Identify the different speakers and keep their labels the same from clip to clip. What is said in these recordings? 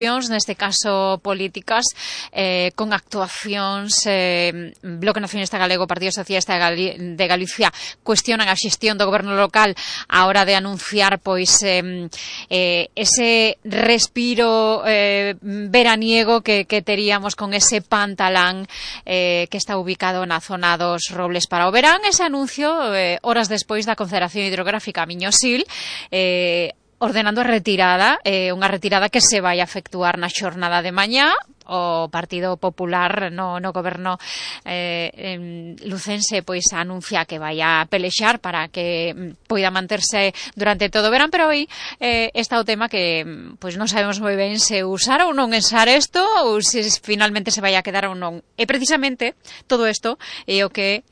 Speaker 1: neste caso políticas, con actuacións, Bloque Nacionalista Galego, Partido Socialista de Galicia cuestionan a xestión do goberno local a hora de anunciar pois ese respiro veraniego que teríamos con ese pantalán que está ubicado na zona dos Robles para o verán. Ese anuncio, horas despois da Confederación Hidrográfica Miño-Sil, ordenando a retirada, unha retirada que se vai a efectuar na xornada de mañá. O Partido Popular no goberno lucense pois anuncia que vai a pelexar para que poida manterse durante todo o verán, pero aí está o tema que pois non sabemos moi ben se usar ou non usar isto, ou se finalmente se vai a quedar ou non. E precisamente todo isto é o que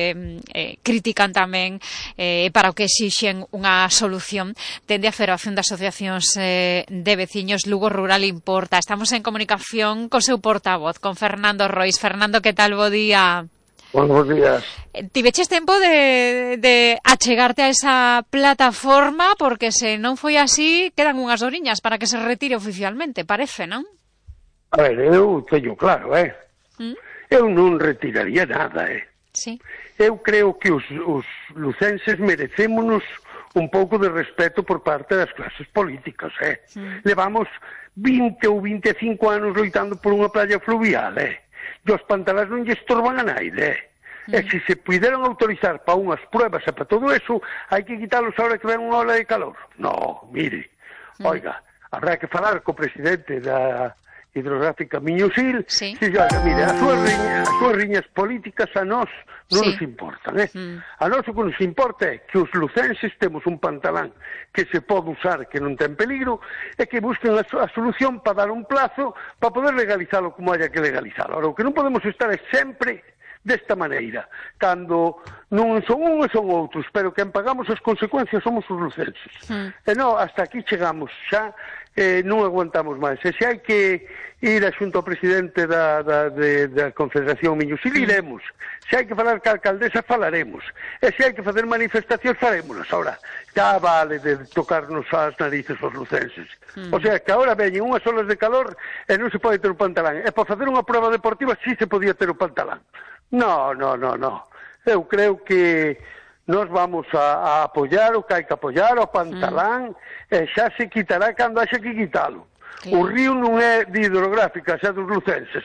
Speaker 1: critican tamén, para o que exixen unha solución dende a Federación de Asociacións de Veciños Lugo Rural Importa. Estamos en comunicación co seu portavoz, con Fernando Rois. Fernando, que tal? Bo día.
Speaker 2: Buenos días.
Speaker 1: Tiveches tempo de achegarte a esa plataforma, porque se non foi así, quedan unhas horiñas para que se retire oficialmente, parece, non?
Speaker 2: A ver, eu teño claro, eu non retiraría nada,
Speaker 1: Sí.
Speaker 2: Eu creo que os lucenses merecémonos un pouco de respeto por parte das clases políticas, Levamos 20 ou 25 anos loitando por unha playa fluvial, E os pantaláns non lle estorban a naide, E se se puderon autorizar para unhas pruebas e para todo eso, hai que quitalos ahora que ven unha ola de calor. No, mire, oiga, habrá que falar co presidente da Hidrográfica Miño-Sil,
Speaker 1: sí.
Speaker 2: Mire, as súas riñas políticas a nós non nos importan, A nós o que nos importa é que os lucenses temos un pantalán que se pode usar, que non ten peligro, e que busquen a solución para dar un plazo para poder legalizalo como haya que legalizalo. Ahora, o que non podemos estar é sempre desta maneira, cando non son uns son outros, pero quen pagamos as consecuencias somos os lucenses. E non, hasta aquí chegamos xa, non aguantamos máis. E se hai que ir a xunto ao presidente da Confederación Miño-Sil, iremos. Se hai que falar ca alcaldesa, falaremos. E se hai que facer manifestacións, farémonos. Ahora, já vale de tocarnos as narices os lucenses. O sea, que agora veñen unhas olas de calor e non se pode ter o pantalán. E para facer unha prova deportiva sí se podía ter o pantalán. No. Eu creo que nós vamos a apoiar o que hai que apoiar, o pantalán, e xa se quitará cando haxa que quitalo. O río non é de hidrográfica, xa dos lucenses,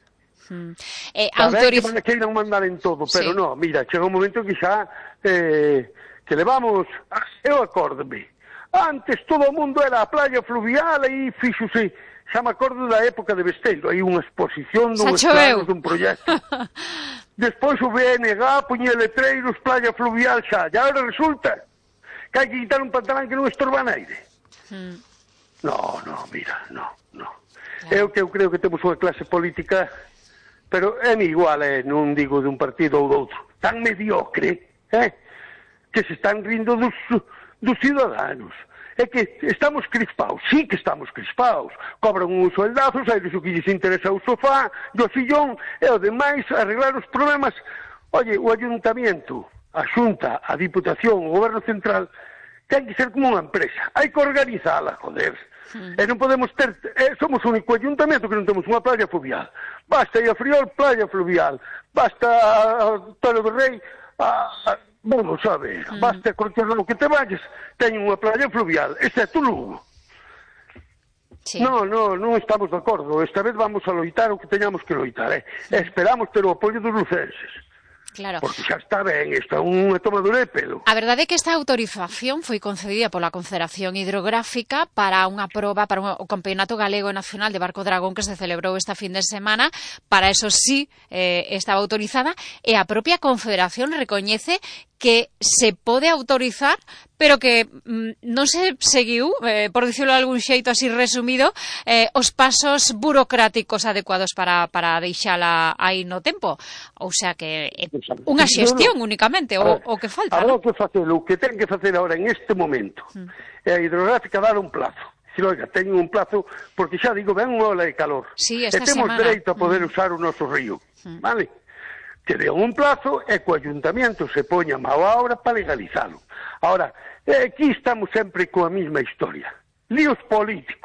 Speaker 2: A ver que queiran mandar en todo, pero non, mira, chega un momento que xa que levamos, eu acórdome, antes todo o mundo era a playa fluvial e fíxose, xa me acordo da época de Besteiro, hai unha exposición dun planos dun proxecto. Despois o BNG puñe letreiros, playa fluvial xa, e agora resulta que hai que quitar un pantalán que non estorba a naide. No, mira, no. Eu creo que temos unha clase política, pero é igual, non digo de un partido ou do outro, tan mediocre, que se están rindo dos ciudadanos. É que estamos crispados, sí que estamos crispados, cobran uns sueldazos, hai o que lles interesa o sofá, o sillón, e o demais, arreglar os problemas. Oye, o ayuntamiento, a Xunta, a Diputación, o Goberno Central, ten que ser como unha empresa, hai que organizala, joder. E non podemos ter, somos o único ayuntamento que non temos unha playa fluvial. Basta ir a Friol, playa fluvial, basta a Toro do Rei, bueno, sabe, basta Corterrón que te vayas, teñen unha playa fluvial, excepto Lugo. Non estamos de acordo, esta vez vamos a loitar o que teñamos que loitar, esperamos ter o apoio dos lucenses.
Speaker 1: Claro.
Speaker 2: Porque xa está ben, está unha tomadura de pelo.
Speaker 1: A verdade é que esta autorización foi concedida pola Confederación Hidrográfica para unha proba, para o Campeonato Galego Nacional de Barco Dragón que se celebrou esta fin de semana. Para eso sí estaba autorizada, e a propia Confederación recoñece que se pode autorizar, pero que non se seguiu, por dicirlo de algún xeito así resumido, os pasos burocráticos adecuados para deixala aí no tempo. Ou sea que unha xestión únicamente, o que falta.
Speaker 2: Agora o que facer, o que ten que facer agora en este momento é a Hidrográfica dar un plazo. Si, oiga, teño un plazo, porque xa digo, ven unha ola de calor.
Speaker 1: Sí,
Speaker 2: e temos dereito a poder usar o noso río, vale? Que den un plazo e que o ayuntamiento se poña mao a obra para legalizalo. Ahora, aquí estamos sempre coa mesma historia. Líos políticos.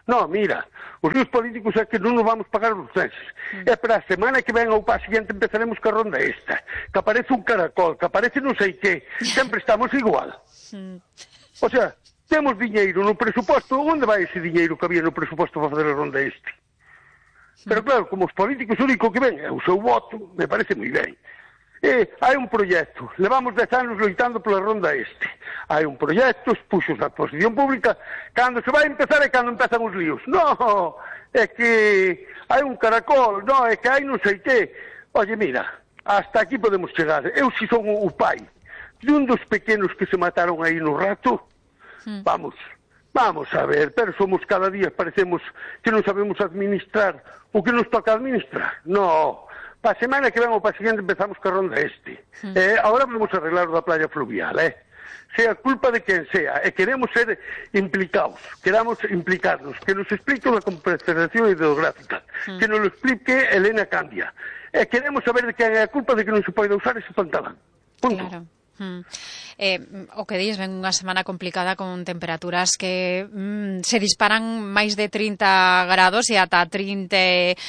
Speaker 2: No, mira, os líos políticos é que non nos vamos pagar os lucenses. E para a semana que ven ou para a seguinte empezaremos ca ronda esta. Que aparece un caracol, que aparece non sei que. Sempre estamos igual. O sea, temos diñeiro no presuposto. Onde vai ese diñeiro que había no presuposto para fazer a ronda este? Pero claro, como os políticos o único que ven é o seu voto, me parece moi ben. Hai un proxecto, levamos 10 anos loitando pola ronda este. Hai un proxecto, expuxos na exposición pública, cando se vai empezar é cando empezan os líos. No, é que hai un caracol, no, é que hai non sei que. Oye, mira, hasta aquí podemos chegar. Eu si son o pai de un dos pequenos que se mataron aí no rato, vamos a ver, pero somos cada día, parecemos que non sabemos administrar o que nos toca administrar. No, para a semana que ven ou para a seguinte empezamos ca ronda este. Ahora vamos a arreglar da playa fluvial, sea culpa de quen sea, e queremos ser implicados, queramos implicarnos, que nos explique a Confederación Hidrográfica, que nos lo explique Elena Candia, e queremos saber de quen é a culpa de que non se pode usar ese pantalón. Punto.
Speaker 1: Claro. O que dis, ven unha semana complicada con temperaturas que se disparan máis de 30 grados e ata 38,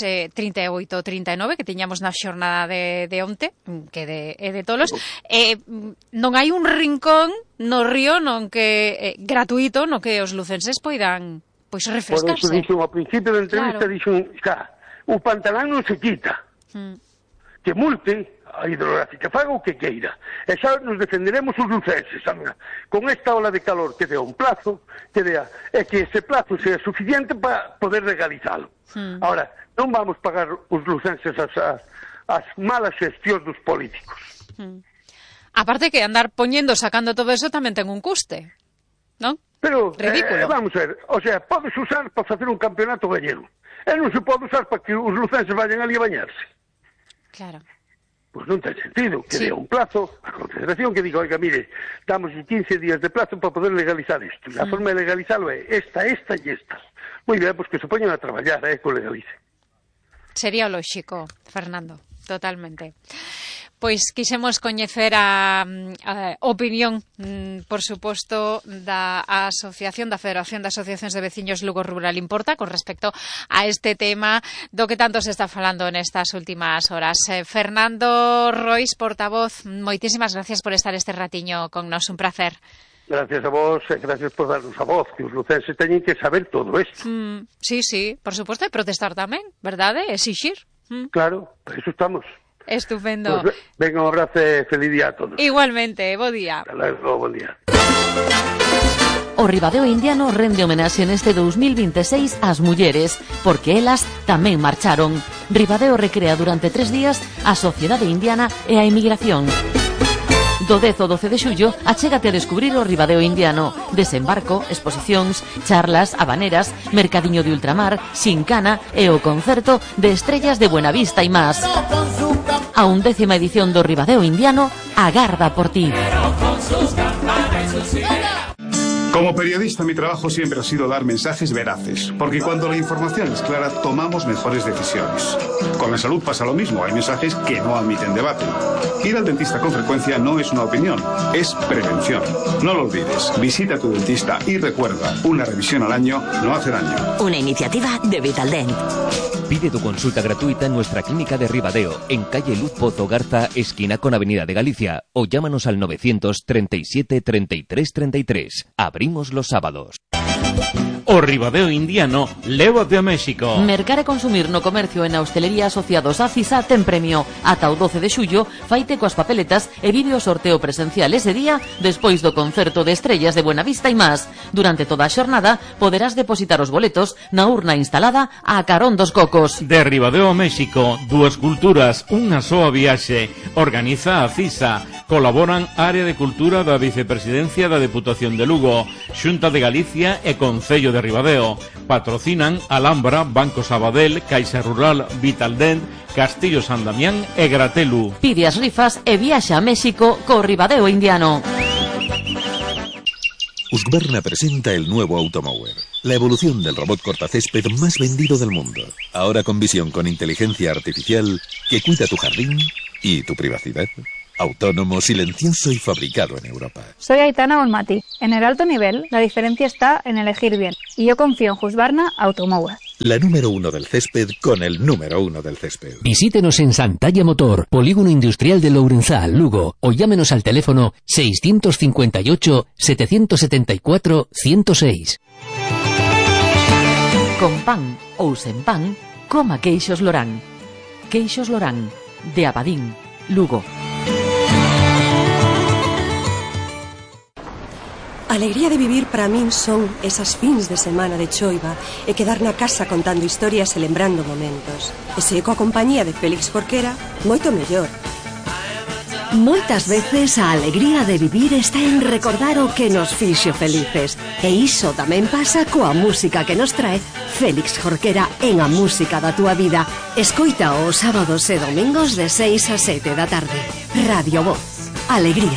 Speaker 1: 39 que tiñamos na xornada de onte, que é de tolos. Non hai un rincón no río non que gratuito no que os lucenses poidan refrescarse.
Speaker 2: Por eso dixo ao principio da entrevista, o pantalón non se quita. Que multe a hidrográfica, faga o que queira, e xa nos defenderemos os lucenses, con esta ola de calor que dea un plazo, que ese plazo sea suficiente para poder legalizalo. Ahora, non vamos pagar os lucenses as malas xestións dos políticos.
Speaker 1: Aparte que andar sacando todo eso tamén ten un custe, non?
Speaker 2: Pero,
Speaker 1: ridículo.
Speaker 2: Vamos a ver, o sea, podes usar para facer un campeonato gallego, e non se pode usar para que os lucenses vayan ali a bañarse.
Speaker 1: Claro.
Speaker 2: Pois non ten sentido, que dé un plazo a Confederación que diga, oiga, mire, damos 15 días de plazo para poder legalizar isto. A forma de legalizarlo é esta e esta. Moi ben, pois que se poñan a traballar, que o legalicen.
Speaker 1: Sería lóxico, Fernando, totalmente. Pois quixemos coñecer a opinión, por suposto, da Asociación da Federación de Asociacións de Veciños Lugo Rural Importa con respecto a este tema do que tanto se está falando nestas últimas horas. Fernando Rois, portavoz, moitísimas gracias por estar este ratiño con nos, un placer.
Speaker 2: Gracias a vos e gracias por darnos a voz, que os lucenses teñen que saber todo isto.
Speaker 1: Sí, por suposto, e protestar tamén, verdade? Exixir.
Speaker 2: Claro, para iso estamos.
Speaker 1: Estupendo.
Speaker 2: Pues venga, un abrazo e feliz día a todos.
Speaker 1: Igualmente, bo día.
Speaker 2: Hasta luego, bon día.
Speaker 3: O Ribadeo Indiano rende homenaxe neste 2026 ás mulleres, porque elas tamén marcharon. Ribadeo recrea durante 3 días a sociedade indiana e a emigración. Do 10 ao 12 de xullo, achégate a descubrir o Ribadeo Indiano. Desembarco, exposicións, charlas, habaneras, mercadiño de ultramar, xincana e o concerto de Estrellas de Buenavista e más. A 11ª edición do Ribadeo Indiano agarda por ti.
Speaker 4: Como periodista, mi trabajo siempre ha sido dar mensajes veraces, porque cuando la información es clara, tomamos mejores decisiones. Con la salud pasa lo mismo, hay mensajes que no admiten debate. Ir al dentista con frecuencia no es una opinión, es prevención. No lo olvides, visita a tu dentista y recuerda, una revisión al año no hace daño.
Speaker 5: Una iniciativa de Vitaldent.
Speaker 6: Pide tu consulta gratuita en nuestra clínica de Ribadeo, en calle Luz Pozo Garza, esquina con Avenida de Galicia, o llámanos al 937 33 33. Abrimos los sábados.
Speaker 7: O Ribadeo Indiano lévate a México.
Speaker 3: Mercar e consumir no comercio e na hostelería asociados a CISA ten premio. Ata o 12 de xullo, faite coas papeletas e vive o sorteo presencial ese día despois do concerto de Estrellas de Buenavista e más. Durante toda a xornada poderás depositar os boletos na urna instalada a carón dos cocos.
Speaker 7: De Ribadeo a México, dúas culturas, unha soa viaxe. Organiza a CISA. Colaboran Área de Cultura da Vicepresidencia da Deputación de Lugo, Xunta de Galicia e Concello de Ribadeo. Patrocinan Alhambra, Banco Sabadell, Caixa Rural, Vitaldent, Castillo San Damián e Gratelu.
Speaker 3: Pide as rifas e viaxa a México co Ribadeo Indiano.
Speaker 8: Husqvarna presenta el nuevo Automower, la evolución del robot cortacésped más vendido del mundo. Ahora con visión con inteligencia artificial que cuida tu jardín y tu privacidad. Autónomo, silencioso y fabricado en Europa.
Speaker 9: Soy Aitana Bonmati. En el alto nivel, la diferencia está en elegir bien. y yo confío en Husqvarna Automower.
Speaker 8: La número 1 del césped con el número 1 del césped.
Speaker 10: Visítenos en Santalla Motor, Polígono Industrial de Lourenzá, Lugo, o llámenos al teléfono 658 774 106.
Speaker 3: Con pan ou sen pan, coma Queixos Lorán. Queixos Lorán, de Abadín, Lugo.
Speaker 11: A alegría de vivir para min son esas fins de semana de choiva e quedar na casa contando historias e lembrando momentos. E se coa compañía de Félix Jorquera, moito mellor.
Speaker 12: Moitas veces a alegría de vivir está en recordar o que nos fixo felices. E iso tamén pasa coa música que nos trae Félix Jorquera en A Música da Túa Vida. Escoita os sábados e domingos de 6 a 7 da tarde. Radio Voz. Alegría